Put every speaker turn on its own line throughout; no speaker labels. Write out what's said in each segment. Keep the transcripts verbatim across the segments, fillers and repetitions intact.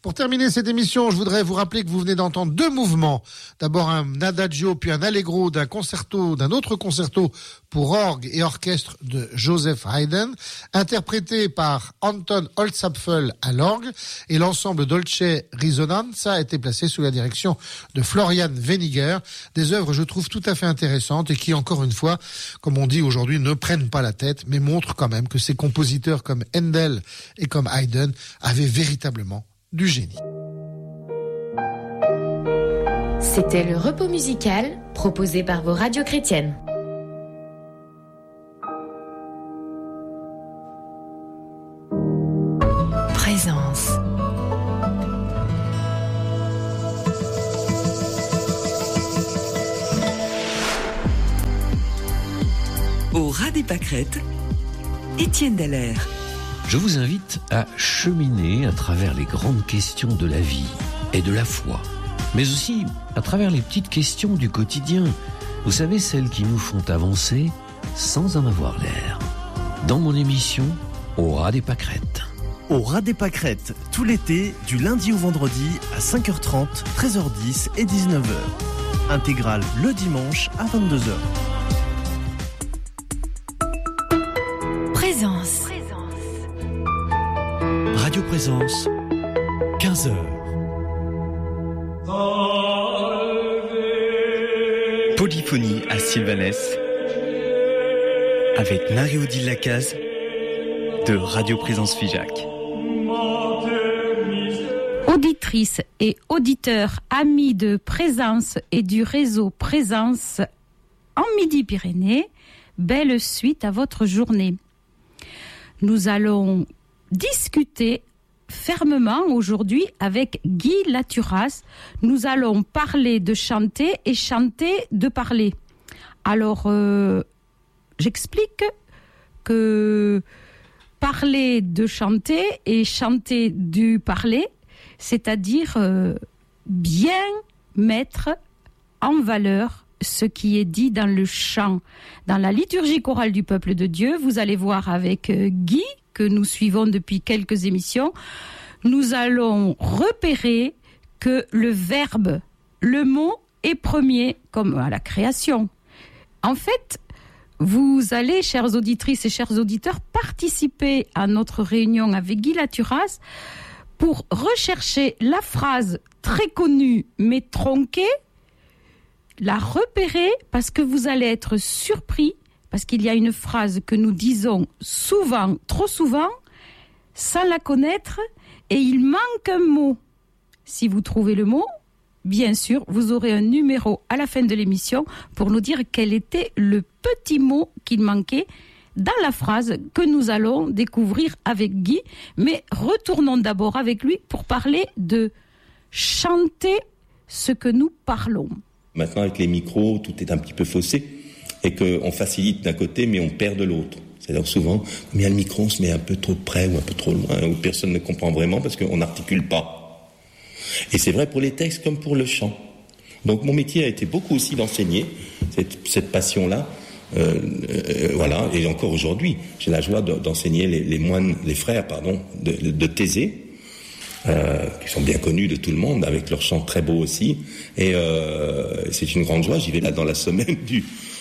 Pour terminer cette émission, je voudrais vous rappeler que vous venez d'entendre deux mouvements. D'abord un adagio, puis un allegro d'un concerto, d'un autre concerto pour orgue et orchestre de Joseph Haydn, interprété par Anton Holzapfel à l'orgue, et l'ensemble Dolce Risonanza a été placé sous la direction de Florian Weniger. Des œuvres, je trouve, tout à fait intéressantes et qui, encore une fois, comme on dit aujourd'hui, ne prennent pas la tête, mais montrent quand même que ces compositeurs comme Handel et comme Haydn avaient véritablement du génie.
C'était le repos musical proposé par vos radios chrétiennes. Présence.
Au ras des pâquerettes, Étienne Dallaire.
Je vous invite à cheminer à travers les grandes questions de la vie et de la foi, mais aussi à travers les petites questions du quotidien. Vous savez, celles qui nous font avancer sans en avoir l'air. Dans mon émission, Au ras des pâquerettes.
Au ras des pâquerettes, tout l'été, du lundi au vendredi à cinq heures trente, treize heures dix et dix-neuf heures. Intégrale le dimanche à vingt-deux heures.
Présence.
Radio Présence, quinze heures.
Polyphonie à Sylvanès avec Marie-Odile Lacaze de Radio Présence Figeac.
Auditrices et auditeurs, amis de Présence et du réseau Présence en Midi-Pyrénées, belle suite à votre journée. Nous allons discuter fermement aujourd'hui avec Guy Laturas. Nous allons parler de chanter et chanter de parler. Alors, euh, j'explique que parler de chanter et chanter du parler, c'est-à-dire euh, bien mettre en valeur ce qui est dit dans le chant. Dans la liturgie chorale du peuple de Dieu, vous allez voir avec euh, Guy, que nous suivons depuis quelques émissions, nous allons repérer que le verbe, le mot est premier, comme à la création. En fait, vous allez, chères auditrices et chers auditeurs, participer à notre réunion avec Guy Laturas pour rechercher la phrase très connue mais tronquée, la repérer parce que vous allez être surpris, parce qu'il y a une phrase que nous disons souvent, trop souvent, sans la connaître, et il manque un mot. Si vous trouvez le mot, bien sûr, vous aurez un numéro à la fin de l'émission pour nous dire quel était le petit mot qu'il manquait dans la phrase que nous allons découvrir avec Guy. Mais retournons d'abord avec lui pour parler de chanter ce que nous parlons.
Maintenant, avec les micros, tout est un petit peu faussé. Et qu'on facilite d'un côté, mais on perd de l'autre. C'est-à-dire souvent, comme il y a le micro, on se met un peu trop près ou un peu trop loin, ou personne ne comprend vraiment parce qu'on n'articule pas. Et c'est vrai pour les textes comme pour le chant. Donc mon métier a été beaucoup aussi d'enseigner cette, cette passion-là. Euh, euh, voilà, et encore aujourd'hui, j'ai la joie d'enseigner les, les moines, les frères, pardon, de, de Thésée, Euh, qui sont bien connus de tout le monde, avec leur chant très beau aussi. Et euh, c'est une grande joie. J'y vais là dans la semaine du,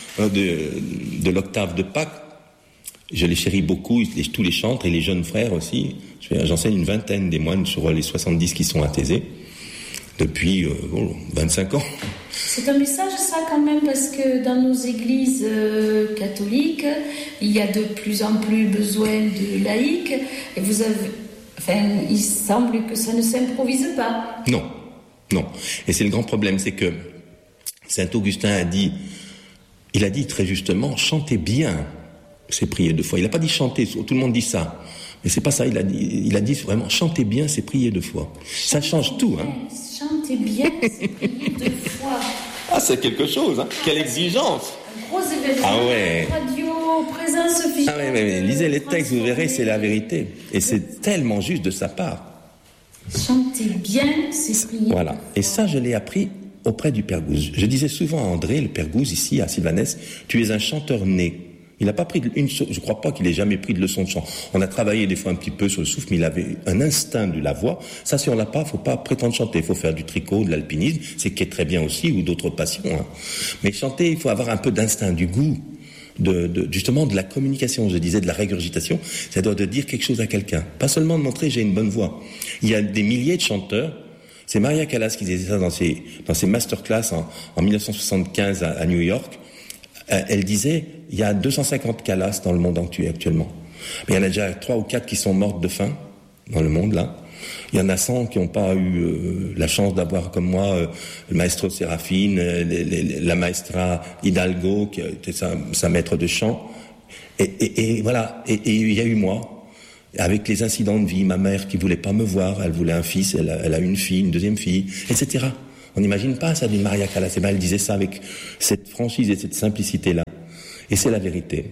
de, de l'octave de Pâques. Je les chéris beaucoup, les, tous les chantres et les jeunes frères aussi. J'enseigne une vingtaine des moines sur les soixante-dix qui sont à Thésée depuis euh, oh, vingt-cinq ans.
C'est un message ça quand même, parce que dans nos églises euh, catholiques, il y a de plus en plus besoin de laïcs. Et vous avez... Enfin, il semble que ça ne s'improvise pas.
Non, non. Et c'est le grand problème, c'est que Saint Augustin a dit, il a dit très justement, chantez bien, c'est prier deux fois. Il n'a pas dit chanter, tout le monde dit ça. Mais c'est pas ça, il a dit, il a dit vraiment, chantez bien, c'est prier deux fois. Chantez ça change tout, hein.
Chantez bien, c'est prier deux fois.
Ah, c'est quelque chose, hein. Quelle exigence.
Un gros événement.
Ah ouais.
Radio, Présence Figeac.
Ah ouais, mais, mais lisez les textes, vous verrez, c'est la vérité. Et c'est tellement juste de sa part.
Chantez bien, c'est prier.
Voilà. Et ça, je l'ai appris auprès du Père Gouze. Je disais souvent à André, le Père Gouze, ici, à Sylvanès, tu es un chanteur né. Il n'a pas pris de, une, je crois pas qu'il ait jamais pris de leçon de chant. On a travaillé des fois un petit peu sur le souffle, mais il avait un instinct de la voix. Ça, si on l'a pas, faut pas prétendre chanter. Il faut faire du tricot, de l'alpinisme, c'est qui est très bien aussi, ou d'autres passions. Hein. Mais chanter, il faut avoir un peu d'instinct, du goût, de, de, justement de la communication. Je disais de la régurgitation, c'est-à-dire de dire quelque chose à quelqu'un. Pas seulement de montrer j'ai une bonne voix. Il y a des milliers de chanteurs. C'est Maria Callas qui disait ça dans ses, dans ses masterclass en, en dix-neuf cent soixante-quinze à, à New York. Elle disait, il y a deux cent cinquante Callas dans le monde entier actuellement. Mais il y en a déjà trois ou quatre qui sont mortes de faim dans le monde, là. Il y en a cent qui n'ont pas eu euh, la chance d'avoir, comme moi, euh, le maestro Sérafine, euh, les, les, la maestra Hidalgo, qui était sa, sa maître de chant. Et, et, et voilà, et, et il y a eu moi, avec les incidents de vie, ma mère qui voulait pas me voir, elle voulait un fils, elle a, elle a une fille, une deuxième fille, et cetera. On n'imagine pas ça d'une Maria Callas. Et ben, elle disait ça avec cette franchise et cette simplicité-là. Et c'est la vérité.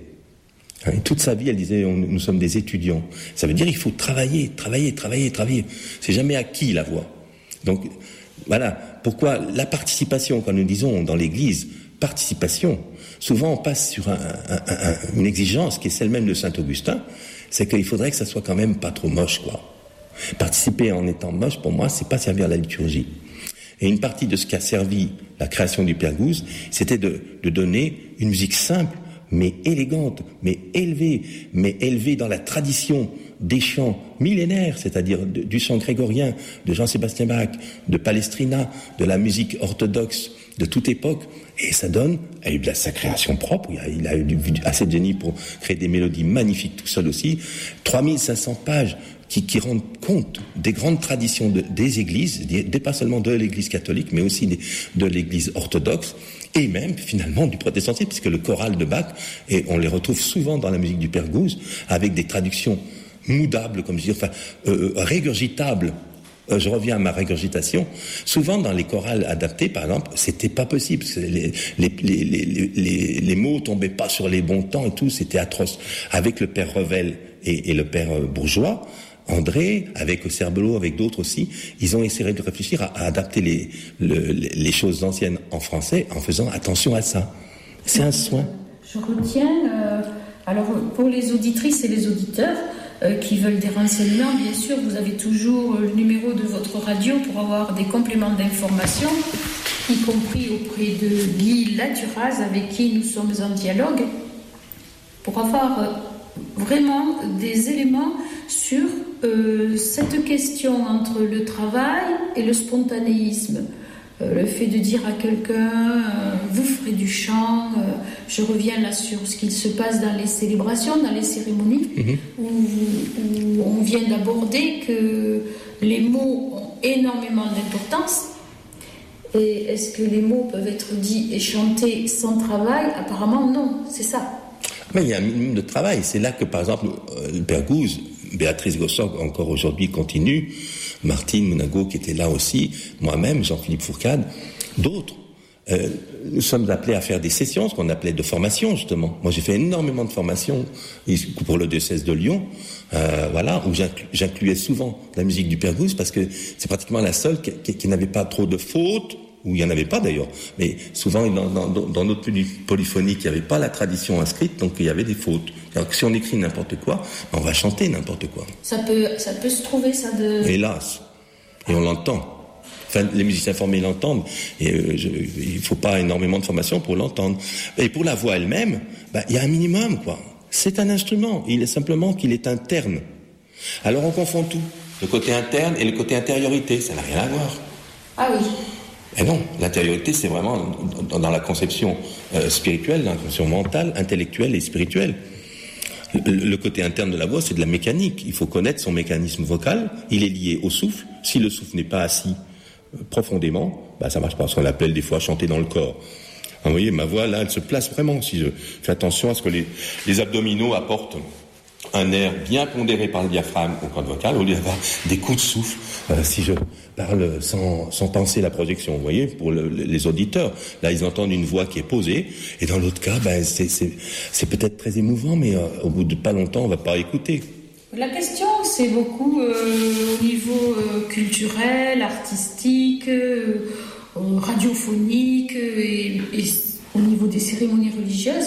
Et toute sa vie, elle disait, on, nous sommes des étudiants. Ça veut dire qu'il faut travailler, travailler, travailler, travailler. C'est jamais acquis, la voix. Donc, voilà. Pourquoi la participation, quand nous disons dans l'Église, participation, souvent on passe sur un, un, un, une exigence qui est celle même de Saint-Augustin, c'est qu'il faudrait que ça soit quand même pas trop moche, quoi. Participer en étant moche, pour moi, c'est pas servir la liturgie. Et une partie de ce qu'a servi la création du Père Gouze, c'était de, de donner une musique simple, mais élégante, mais élevée, mais élevée dans la tradition des chants millénaires, c'est-à-dire de, du chant grégorien, de Jean-Sébastien Bach, de Palestrina, de la musique orthodoxe de toute époque. Et ça donne, il a eu de la, sa création propre, il a, il a eu du, assez de génie pour créer des mélodies magnifiques tout seul aussi, trois mille cinq cents pages, Qui, qui rendent compte des grandes traditions de, des églises, des, pas seulement de l'église catholique, mais aussi des, de l'église orthodoxe, et même finalement du protestantisme, puisque le choral de Bach, et on les retrouve souvent dans la musique du Père Gouze, avec des traductions moudables, comme je dis, enfin, euh, régurgitables. Euh, je reviens à ma régurgitation. Souvent dans les chorales adaptés, par exemple, c'était pas possible, parce que les, les, les, les, les, les mots tombaient pas sur les bons temps et tout, c'était atroce. Avec le Père Revel et, et le Père Bourgeois, André, avec Cerbelot, avec d'autres aussi, ils ont essayé de réfléchir à, à adapter les, le, les choses anciennes en français en faisant attention à ça. C'est un soin.
Je retiens, euh, alors pour les auditrices et les auditeurs euh, qui veulent des renseignements, bien sûr, vous avez toujours le numéro de votre radio pour avoir des compléments d'information, y compris auprès de Guy Laturaz, avec qui nous sommes en dialogue, pour avoir euh, vraiment des éléments sur euh, cette question entre le travail et le spontanéisme. Euh, le fait de dire à quelqu'un euh, vous ferez du chant, euh, je reviens là sur ce qu'il se passe dans les célébrations, dans les cérémonies, mmh. où, où on vient d'aborder que les mots ont énormément d'importance. Et est-ce que les mots peuvent être dits et chantés sans travail? Apparemment non, c'est ça.
Mais il y a un minimum de travail. C'est là que, par exemple, le Père Gouze, Béatrice Gossog, encore aujourd'hui, continue, Martine Monago, qui était là aussi, moi-même, Jean-Philippe Fourcade, d'autres. Euh, nous sommes appelés à faire des sessions, ce qu'on appelait de formation, justement. Moi, j'ai fait énormément de formations pour le diocèse de Lyon, euh, voilà, où j'inclu- j'incluais souvent la musique du Père Gouze, parce que c'est pratiquement la seule qui, qui, qui n'avait pas trop de fautes, où il n'y en avait pas d'ailleurs, mais souvent dans, dans, dans notre polyphonie, il n'y avait pas la tradition inscrite, donc il y avait des fautes. Donc si on écrit n'importe quoi, on va chanter n'importe quoi.
Ça peut, ça peut se trouver, ça de...
Hélas. Et on l'entend. Enfin, les musiciens formés l'entendent, et euh, je, il ne faut pas énormément de formation pour l'entendre. Et pour la voix elle-même, bah, il y a un minimum, quoi. C'est un instrument, il est simplement qu'il est interne. Alors on confond tout, le côté interne et le côté intériorité, ça n'a rien à voir.
Ah oui.
Et non, l'intériorité, c'est vraiment dans la conception euh, spirituelle, dans la conception mentale, intellectuelle et spirituelle. Le, le côté interne de la voix, c'est de la mécanique. Il faut connaître son mécanisme vocal. Il est lié au souffle. Si le souffle n'est pas assis euh, profondément, bah, ça marche pas. Ce qu'on appelle des fois chanter dans le corps. vous voyez, ma voix, là, elle se place vraiment. Si je fais attention à ce que les, les abdominaux apportent un air bien pondéré par le diaphragme au corps vocal, au lieu d'avoir des coups de souffle, euh, si je parle sans, sans penser la projection, vous voyez, pour le, les auditeurs. Là, ils entendent une voix qui est posée, et dans l'autre cas, ben, c'est, c'est, c'est peut-être très émouvant, mais euh, au bout de pas longtemps, on va pas écouter.
La question, c'est beaucoup euh, au niveau euh, culturel, artistique, euh, radiophonique, et, et au niveau des cérémonies religieuses,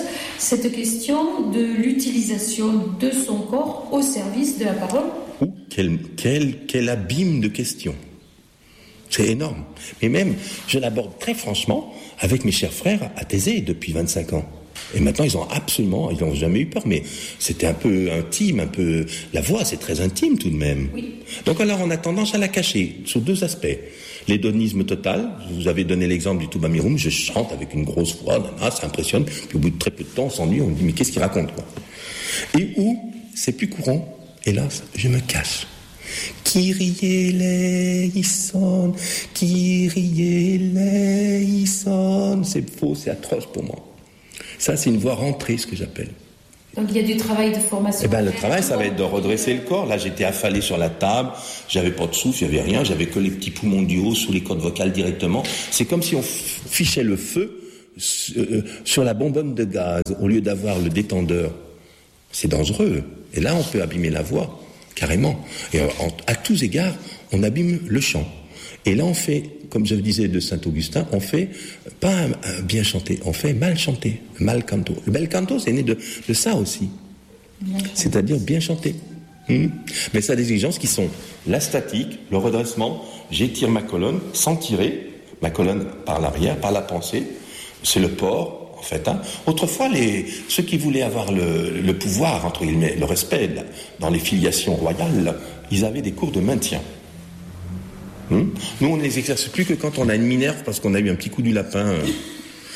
cette question de l'utilisation de son corps au service de la parole.
Ouh, quel, quel, quel abîme de questions. C'est énorme. Mais même, je l'aborde très franchement avec mes chers frères à Thésée depuis vingt-cinq ans. Et maintenant, ils ont absolument, ils n'ont jamais eu peur, mais c'était un peu intime, un peu... La voix, c'est très intime tout de même.
Oui.
Donc alors, on a tendance à la cacher, sur deux aspects. L'hédonisme total, je vous avais donné l'exemple du Tuba Mirum, je chante avec une grosse voix, nana, ça impressionne, puis au bout de très peu de temps, on s'ennuie, on me dit, mais qu'est-ce qu'il raconte, quoi. Et où, c'est plus courant, hélas, je me cache. Kyrie eleison, Kyrie eleison, c'est faux, c'est atroce pour moi. Ça, c'est une voix rentrée, ce que j'appelle.
Donc il y a du travail de formation.
Eh ben, le travail, ça va être de redresser le corps. Là, j'étais affalé sur la table, j'avais pas de souffle, il y avait rien, j'avais que les petits poumons du haut sous les cordes vocales directement. C'est comme si on fichait le feu sur la bonbonne de gaz au lieu d'avoir le détendeur. C'est dangereux. Et là, on peut abîmer la voix, carrément. Et à tous égards, on abîme le chant. Et là, on fait, comme je le disais de Saint-Augustin, on fait pas un, un bien chanter, on fait mal chanter, mal canto. Le bel canto, c'est né de, de ça aussi. C'est-à-dire bien chanter. Hum. Mais ça a des exigences qui sont la statique, le redressement, j'étire ma colonne sans tirer, ma colonne par l'arrière, par la pensée. C'est le port, en fait. Hein. Autrefois, les, ceux qui voulaient avoir le, le pouvoir, entre guillemets, le respect là, dans les filiations royales, ils avaient des cours de maintien. Hum. Nous, on ne les exerce plus que quand on a une minerve parce qu'on a eu un petit coup du lapin. Euh, d'accord ?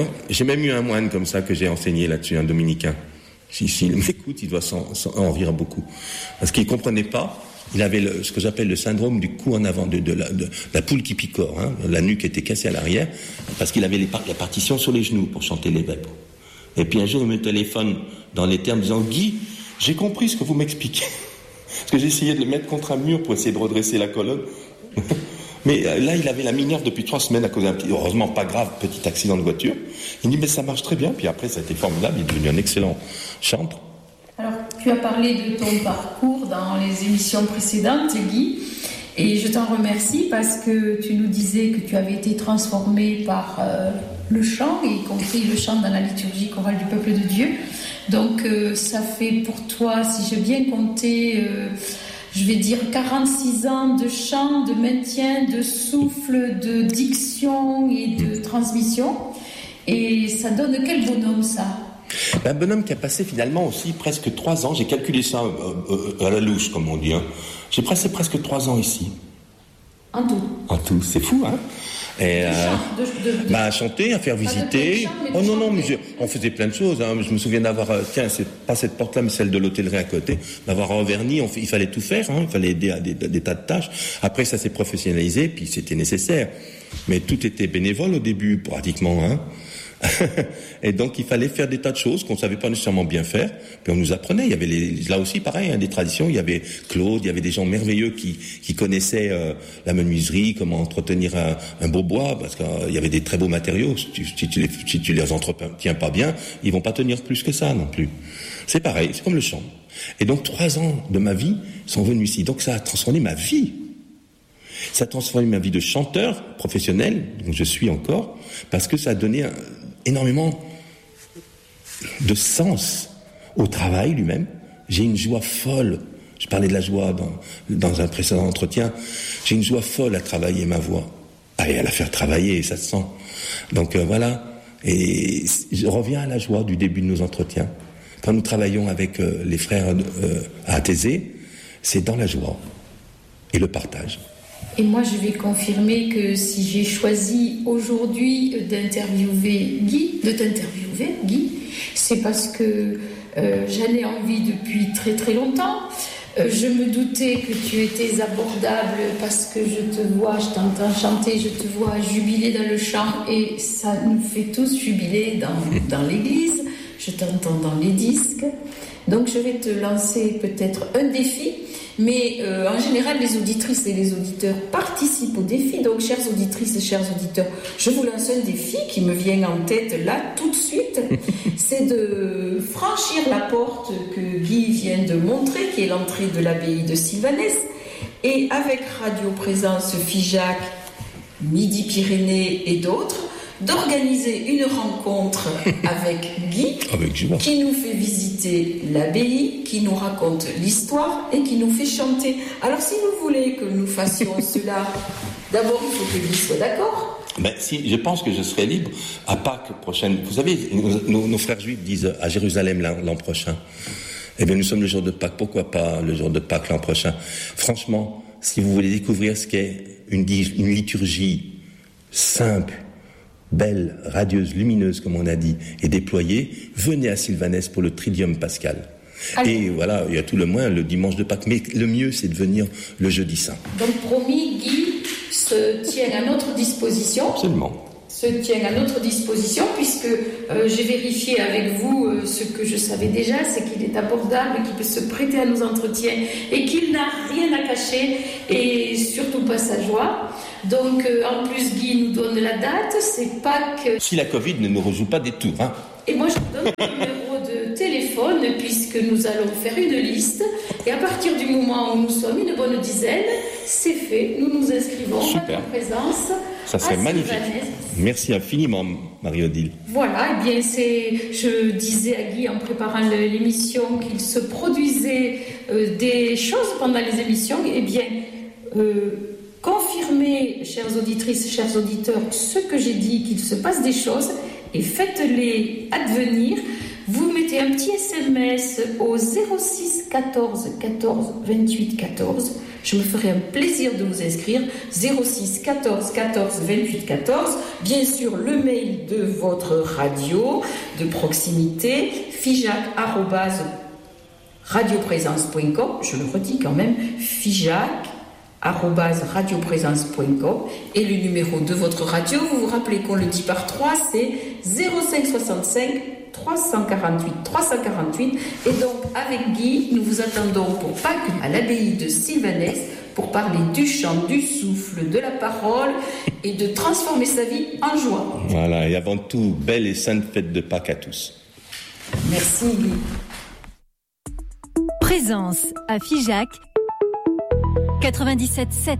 J'ai même eu un moine comme ça que j'ai enseigné là-dessus, un dominicain. S'il si, si m'écoute, il doit s'en, s'en, en rire beaucoup. Parce qu'il ne comprenait pas. Il avait le, ce que j'appelle le syndrome du cou en avant, de, de, la, de, de la poule qui picore. Hein. La nuque était cassée à l'arrière parce qu'il avait les par- la partition sur les genoux pour chanter les verbes. Et puis un jour, il me téléphone dans les termes disant « Guy, j'ai compris ce que vous m'expliquez. » Parce que j'ai essayé de le mettre contre un mur pour essayer de redresser la colonne. Mais là, il avait la minerve depuis trois semaines à cause d'un petit, heureusement pas grave, petit accident de voiture. Il dit, mais ça marche très bien. Puis après, ça a été formidable. Il est devenu un excellent chanteur.
Alors, tu as parlé de ton parcours dans les émissions précédentes, Guy. Et je t'en remercie parce que tu nous disais que tu avais été transformé par euh, le chant, y compris le chant dans la liturgie chorale du peuple de Dieu. Donc, euh, ça fait pour toi, si j'ai bien compté... Euh, je vais dire quarante-six ans de chant, de maintien, de souffle, de diction et de transmission. Et ça donne quel bonhomme, ça ?
Un bonhomme qui a passé finalement aussi presque trois ans. J'ai calculé ça euh, euh, à la louche, comme on dit. Hein. J'ai passé presque trois ans ici.
En tout ?
En tout, c'est fou, hein ? Et, euh,
de, de, de,
bah, à chanter, à faire visiter. Chant, oh non, non, mais je, on faisais plein de choses. Hein. Je me souviens d'avoir, euh, tiens, c'est pas cette porte-là, mais celle de l'hôtellerie à côté, d'avoir en vernis, on, il fallait tout faire, hein. Il fallait aider à des, des tas de tâches. Après, ça s'est professionnalisé, puis c'était nécessaire. Mais tout était bénévole au début, pratiquement, hein. Et donc il fallait faire des tas de choses qu'on ne savait pas nécessairement bien faire, puis on nous apprenait. Il y avait les, là aussi pareil, hein, des traditions. Il y avait Claude, il y avait des gens merveilleux qui, qui connaissaient euh, la menuiserie, comment entretenir un, un beau bois, parce qu'il euh, y avait des très beaux matériaux. Si tu, si tu les, si tu les entretiens pas bien, ils vont pas tenir plus que ça non plus. C'est pareil, c'est comme le chant. Et donc trois ans de ma vie sont venus ici. Donc ça a transformé ma vie. Ça a transformé ma vie de chanteur professionnel, dont je suis encore, parce que ça a donné un, énormément de sens au travail lui-même. J'ai une joie folle. Je parlais de la joie dans, dans un précédent entretien. J'ai une joie folle à travailler ma voix. Ah, et à la faire travailler, ça se sent. Donc euh, voilà. Et je reviens à la joie du début de nos entretiens. Quand nous travaillons avec euh, les frères euh, à Thésée, c'est dans la joie et le partage.
Et moi, je vais confirmer que si j'ai choisi aujourd'hui d'interviewer Guy, de t'interviewer, Guy, c'est parce que euh, j'en ai envie depuis très très longtemps. Euh, je me doutais que tu étais abordable parce que je te vois, je t'entends chanter, je te vois jubiler dans le chant et ça nous fait tous jubiler dans, dans l'église. Je t'entends dans les disques. Donc je vais te lancer peut-être un défi. Mais euh, en général, les auditrices et les auditeurs participent au défi. Donc, chères auditrices et chers auditeurs, je vous lance un défi qui me vient en tête là, tout de suite. C'est de franchir la porte que Guy vient de montrer, qui est l'entrée de l'abbaye de Sylvanès. Et avec Radio Présence Figeac, Midi-Pyrénées et d'autres, d'organiser une rencontre avec Guy,
avec joie,
qui nous fait visiter l'abbaye, qui nous raconte l'histoire et qui nous fait chanter. Alors si vous voulez que nous fassions cela, d'abord il faut que Guy soit d'accord.
Ben, si, je pense que je serai libre à Pâques prochaine. Vous savez, nos, nos frères juifs disent à Jérusalem l'an, l'an prochain. Eh bien, nous sommes le jour de Pâques. Pourquoi pas le jour de Pâques l'an prochain? Franchement, si vous voulez découvrir ce qu'est une, une liturgie simple, belle, radieuse, lumineuse, comme on a dit, et déployée, venez à Sylvanès pour le Tridium pascal. Allez. Et voilà, il y a tout le moins le dimanche de Pâques. Mais le mieux, c'est de venir le jeudi saint.
Donc, promis, Guy se tient à notre disposition.
Absolument.
Se tient à notre disposition, puisque euh, j'ai vérifié avec vous euh, ce que je savais déjà, c'est qu'il est abordable, qu'il peut se prêter à nos entretiens et qu'il n'a rien à cacher et surtout pas sa joie. Donc, euh, en plus, Guy nous donne la date, c'est Pâques.
Si la Covid ne nous rejoue pas des tours, hein.
Et moi, je vous donne le numéro de téléphone, puisque nous allons faire une liste. Et à partir du moment où nous sommes une bonne dizaine, c'est fait. Nous nous inscrivons
Super.
à notre présence.
Ça serait magnifique. Merci infiniment, Marie-Odile.
Voilà, eh bien, c'est, je disais à Guy en préparant l'émission qu'il se produisait euh, des choses pendant les émissions. Eh bien, euh, confirmez, chères auditrices, chers auditeurs, ce que j'ai dit, qu'il se passe des choses. Et faites-les advenir. Vous mettez un petit S M S au zéro six quatorze quatorze vingt-huit quatorze. Je me ferai un plaisir de vous inscrire. zéro six quatorze quatorze vingt-huit quatorze. Bien sûr, le mail de votre radio de proximité, figeac arobase radioprésence point com. Je le redis quand même, figeac arobase radioprésence point com, et le numéro de votre radio, vous vous rappelez qu'on le dit par trois, c'est zéro cinq soixante-cinq trois cent quarante-huit trois cent quarante-huit. Et donc avec Guy, nous vous attendons pour Pâques à l'abbaye de Sylvanès pour parler du chant, du souffle, de la parole et de transformer sa vie en joie.
Voilà, et avant tout, belle et sainte fête de Pâques à tous.
Merci Guy.
Présence à Figeac quatre-vingt-dix-sept sept.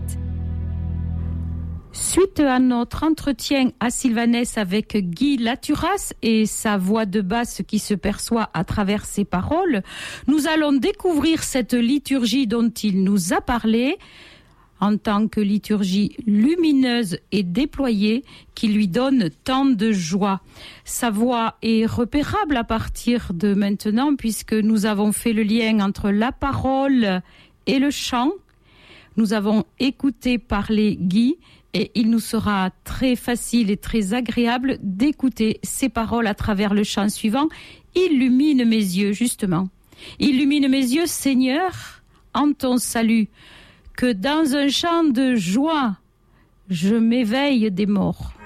Suite à notre entretien à Sylvanès avec Guy Laturas et sa voix de basse qui se perçoit à travers ses paroles, nous allons découvrir cette liturgie dont il nous a parlé en tant que liturgie lumineuse et déployée qui lui donne tant de joie. Sa voix est repérable à partir de maintenant puisque nous avons fait le lien entre la parole et le chant. Nous avons écouté parler Guy et il nous sera très facile et très agréable d'écouter ses paroles à travers le chant suivant. Illumine mes yeux, justement. Illumine mes yeux, Seigneur, en ton salut, que dans un chant de joie, je m'éveille des morts.